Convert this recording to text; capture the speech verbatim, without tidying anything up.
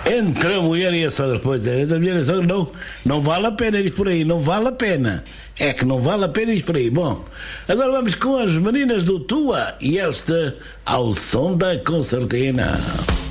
Entre a mulher e a sogra, pois é, entre a mulher e a sogra, não, não vale a pena ir por aí, não vale a pena. É que não vale a pena ir por aí. Bom, agora vamos com as meninas do Tua e esta ao som da concertina.